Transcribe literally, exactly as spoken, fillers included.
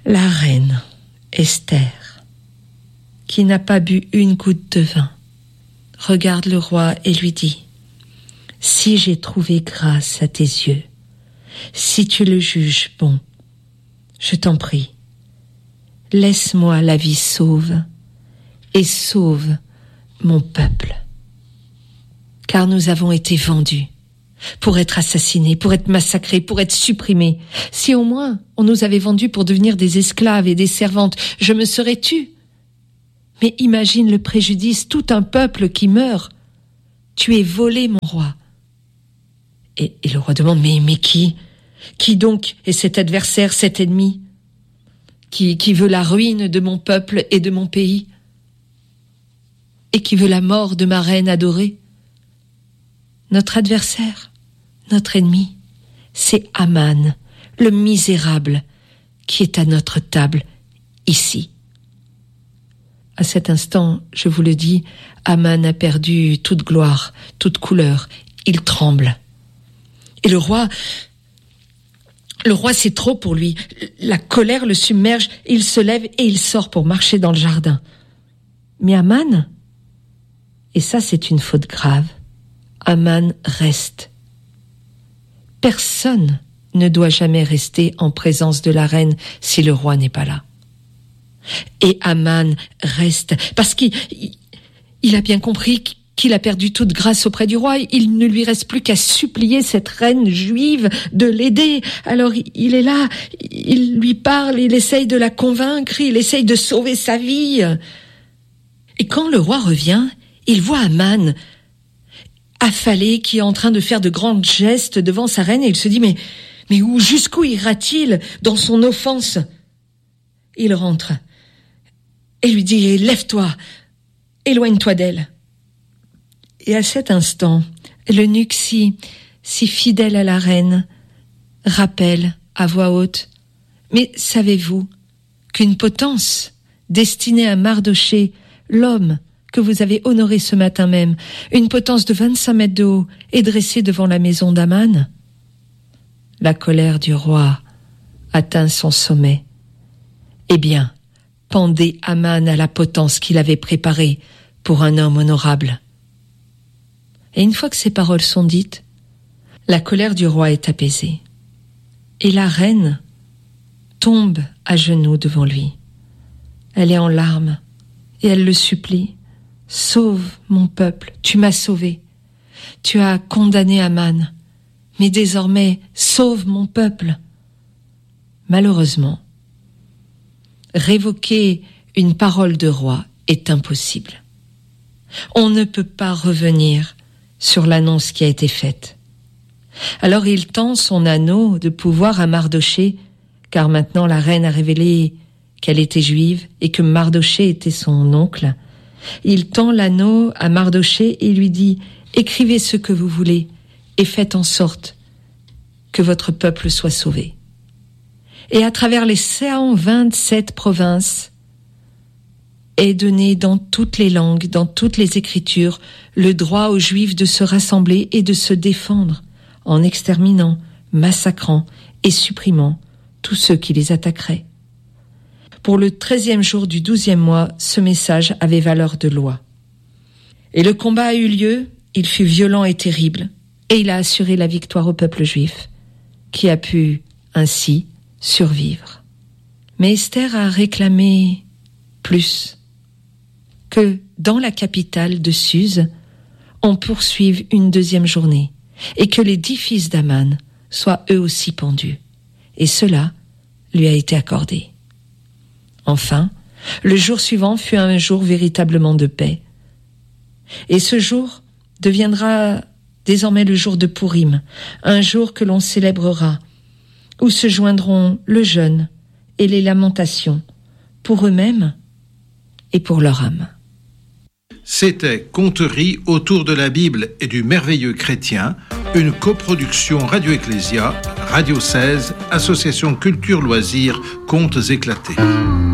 La reine Esther, qui n'a pas bu une goutte de vin, regarde le roi et lui dit : « Si j'ai trouvé grâce à tes yeux, si tu le juges bon, je t'en prie, laisse-moi la vie sauve et sauve mon peuple. Car nous avons été vendus pour être assassinés, pour être massacrés, pour être supprimés. Si au moins on nous avait vendus pour devenir des esclaves et des servantes, je me serais tue. Mais imagine le préjudice, tout un peuple qui meurt. Tu es volé, mon roi. » Et, et le roi demande : mais, mais qui Qui donc est cet adversaire, cet ennemi qui, qui veut la ruine de mon peuple et de mon pays et qui veut la mort de ma reine adorée ? Notre adversaire, notre ennemi, c'est Aman, le misérable, qui est à notre table, ici. À cet instant, je vous le dis, Aman a perdu toute gloire, toute couleur. Il tremble. Et le roi, le roi, c'est trop pour lui. La colère le submerge, il se lève et il sort pour marcher dans le jardin. Mais Aman, et ça c'est une faute grave, Aman reste. Personne ne doit jamais rester en présence de la reine si le roi n'est pas là. Et Aman reste, parce qu'il il a bien compris qu'il a perdu toute grâce auprès du roi. Il ne lui reste plus qu'à supplier cette reine juive de l'aider. Alors il est là, il lui parle, il essaye de la convaincre, il essaye de sauver sa vie. Et quand le roi revient, il voit Aman affalé, qui est en train de faire de grands gestes devant sa reine, et il se dit, mais, mais où, jusqu'où ira-t-il dans son offense ? Il rentre et lui dit, lève-toi, éloigne-toi d'elle. Et à cet instant, l'eunuque si, si fidèle à la reine rappelle à voix haute, mais savez-vous qu'une potence destinée à Mardochée, l'homme que vous avez honoré ce matin même, une potence de vingt-cinq mètres de haut, est dressée devant la maison d'Aman ? La colère du roi atteint son sommet. Eh bien, pendez Aman à la potence qu'il avait préparée pour un homme honorable. Et une fois que ces paroles sont dites, la colère du roi est apaisée. Et la reine tombe à genoux devant lui. Elle est en larmes et elle le supplie. « Sauve mon peuple, tu m'as sauvé. Tu as condamné Aman, mais désormais, sauve mon peuple. » Malheureusement, révoquer une parole de roi est impossible. On ne peut pas revenir sur l'annonce qui a été faite. Alors il tend son anneau de pouvoir à Mardochée, car maintenant la reine a révélé qu'elle était juive et que Mardochée était son oncle. Il tend l'anneau à Mardochée et lui dit « Écrivez ce que vous voulez et faites en sorte que votre peuple soit sauvé. » Et à travers les cent vingt-sept provinces est donné dans toutes les langues, dans toutes les écritures, le droit aux Juifs de se rassembler et de se défendre en exterminant, massacrant et supprimant tous ceux qui les attaqueraient. Pour le treizième jour du douzième mois, ce message avait valeur de loi. Et le combat a eu lieu, il fut violent et terrible, et il a assuré la victoire au peuple juif, qui a pu ainsi survivre. Mais Esther a réclamé plus, que dans la capitale de Suse, on poursuive une deuxième journée, et que les dix fils d'Aman soient eux aussi pendus. Et cela lui a été accordé. Enfin, le jour suivant fut un jour véritablement de paix. Et ce jour deviendra désormais le jour de Pourim, un jour que l'on célébrera, où se joindront le jeûne et les lamentations, pour eux-mêmes et pour leur âme. C'était Conteries autour de la Bible et du merveilleux chrétien, une coproduction Radio Ecclésia, Radio seize, Association Culture Loisirs, Contes éclatés.